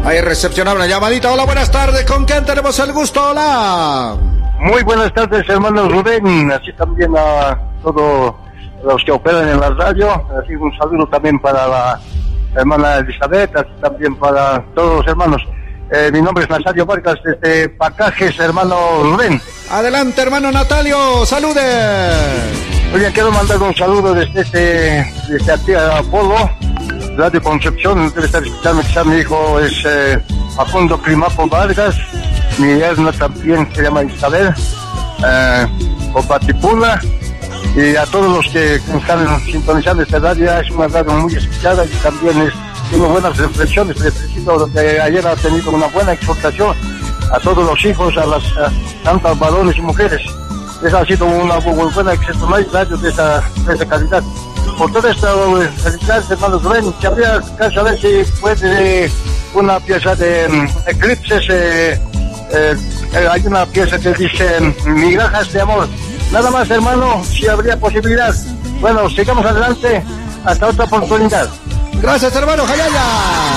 Ahí recepcionaba una llamadita. Hola, buenas tardes. ¿Con quién tenemos el gusto? Hola. Muy buenas tardes, hermano Rubén. Así también a todos los que operan en la radio. Así un saludo también para la hermana Elizabeth, así también para todos los hermanos. Mi nombre es Nazario Vargas, desde Pacajes, hermano Rubén. Adelante, hermano Natalio, salude. Oye, quiero mandar un saludo desde aquí a Apolo, Radio Concepción. Debe estar escuchando, quizás mi hijo es Facundo Climapo Vargas, mi hermana también se llama Isabel, Opatipula, y a todos los que están sintonizando esta radio. Es una radio muy escuchada y también tiene buenas reflexiones. Les felicito, donde ayer ha tenido una buena exhortación a todos los hijos, tantos varones y mujeres. Esa ha sido una muy buena exhortación radio de esa calidad. Por todo esto, felicidades, hermanos Rubén. Que habría que saber si puede una pieza de Eclipses. Hay una pieza que dice Migajas de Amor. Nada más, hermano, si habría posibilidad. Bueno, sigamos adelante. Hasta otra oportunidad. Gracias, hermano Jayaya.